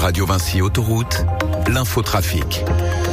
Radio Vinci Autoroute, l'infotrafic.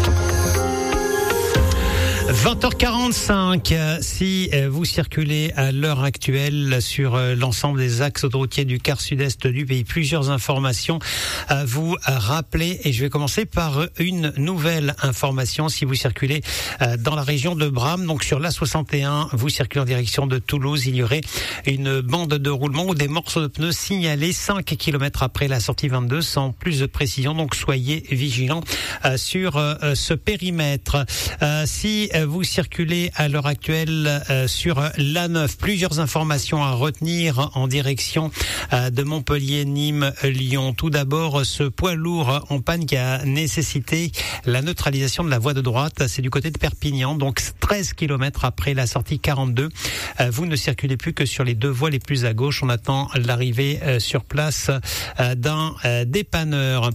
20h45, si vous circulez à l'heure actuelle sur l'ensemble des axes autoroutiers du quart sud-est du pays, plusieurs informations à vous rappeler et je vais commencer par une nouvelle information. Si vous circulez dans la région de Bram, donc sur l'A61, vous circulez en direction de Toulouse, il y aurait une bande de roulement ou des morceaux de pneus signalés 5 km après la sortie 22 sans plus de précision, donc soyez vigilants sur ce périmètre. Si vous circulez à l'heure actuelle sur l'A9, plusieurs informations à retenir en direction de Montpellier, Nîmes, Lyon. Tout d'abord, ce poids lourd en panne qui a nécessité la neutralisation de la voie de droite, c'est du côté de Perpignan, donc 13 km après la sortie 42. Vous ne circulez plus que sur les deux voies les plus à gauche. On attend l'arrivée sur place d'un dépanneur.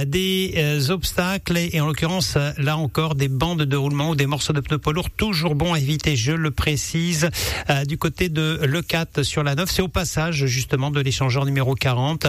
Des obstacles et en l'occurrence là encore des bandes de roulement ou des morceaux de pneus poids lourd, toujours bon à éviter, je le précise, du côté de l'E4 sur la 9, c'est au passage justement de l'échangeur numéro 40,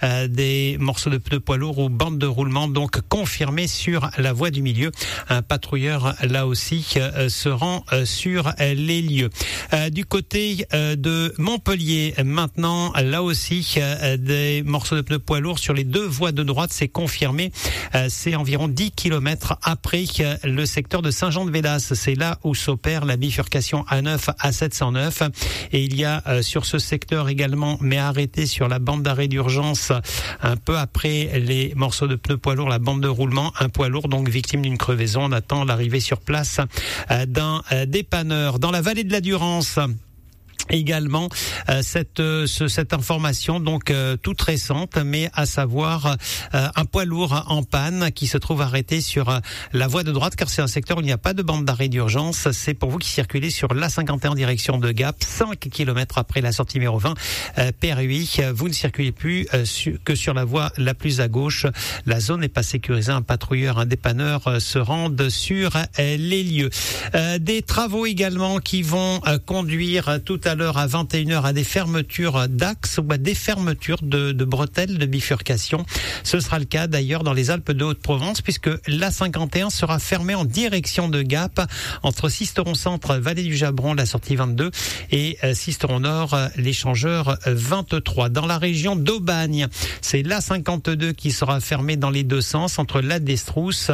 des morceaux de pneus poids lourd ou bandes de roulement donc confirmés sur la voie du milieu. Un patrouilleur là aussi se rend sur les lieux. Du côté de Montpellier maintenant, là aussi des morceaux de pneus poids lourd sur les deux voies de droite, c'est confirmé, c'est environ 10 km après le secteur de Saint-Jean-de-Védas. C'est là où s'opère la bifurcation A9 à 709 et il y a sur ce secteur également, mais arrêté sur la bande d'arrêt d'urgence un peu après les morceaux de pneus poids lourd, la bande de roulement, un poids lourd donc victime d'une crevaison. On attend l'arrivée sur place d'un dépanneur. Dans la vallée de la Durance, également cette information donc toute récente, mais à savoir un poids lourd en panne qui se trouve arrêté sur la voie de droite car c'est un secteur où il n'y a pas de bande d'arrêt d'urgence. C'est pour vous qui circulez sur l'A51 en direction de Gap, 5 km après la sortie numéro 20 PRUI. Vous ne circulez plus que sur la voie la plus à gauche. La zone n'est pas sécurisée. Un patrouilleur, un dépanneur se rendent sur les lieux. Des travaux également qui vont conduire tout à l'heure à 21h à des fermetures d'axes ou à des fermetures de bretelles de bifurcation. Ce sera le cas d'ailleurs dans les Alpes de Haute-Provence puisque l'A51 sera fermée en direction de Gap entre Sisteron Centre, Vallée du Jabron, la sortie 22 et Sisteron Nord, l'échangeur 23. Dans la région d'Aubagne, c'est l'A52 qui sera fermée dans les deux sens entre la Destrousse,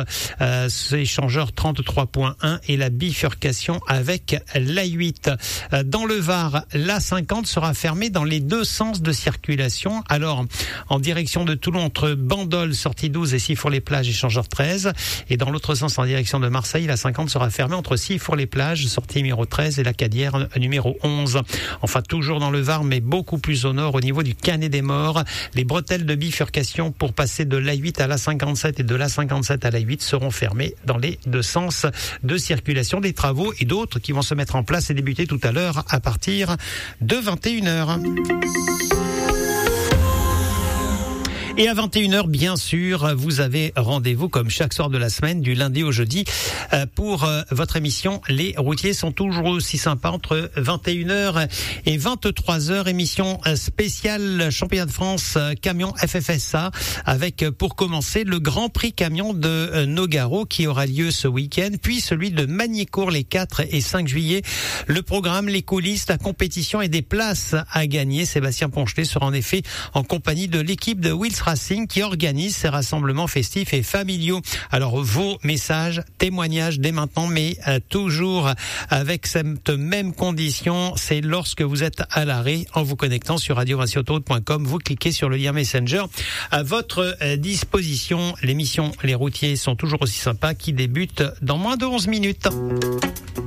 échangeur 33.1 et la bifurcation avec l'A8. Dans le Var, l'A50 sera fermée dans les deux sens de circulation. Alors, en direction de Toulon, entre Bandol, sortie 12 et Sifour-les-Plages, échangeur 13. Et dans l'autre sens, en direction de Marseille, l'A50 sera fermée entre Sifour-les-Plages, sortie numéro 13 et la Cadière, numéro 11. Enfin, toujours dans le Var, mais beaucoup plus au nord, au niveau du Canet-des-Morts. Les bretelles de bifurcation pour passer de l'A8 à l'A57 et de l'A57 à l'A8 seront fermées dans les deux sens de circulation. Des travaux et d'autres qui vont se mettre en place et débuter tout à l'heure à partir de 21h. Et à 21h, bien sûr, vous avez rendez-vous comme chaque soir de la semaine, du lundi au jeudi, pour votre émission. Les routiers sont toujours aussi sympas entre 21h et 23h. Émission spéciale Championnat de France Camion FFSA avec, pour commencer, le Grand Prix Camion de Nogaro qui aura lieu ce week-end, puis celui de Magny-Cours les 4 et 5 juillet. Le programme, les coulisses, la compétition et des places à gagner. Sébastien Ponchelet sera en effet en compagnie de l'équipe de Wheels Racing qui organise ces rassemblements festifs et familiaux. Alors vos messages, témoignages dès maintenant, mais toujours avec cette même condition, c'est lorsque vous êtes à l'arrêt en vous connectant sur radiovinciautoroute.com, vous cliquez sur le lien Messenger à votre disposition. L'émission Les Routiers sont toujours aussi sympas qui débute dans moins de 11 minutes.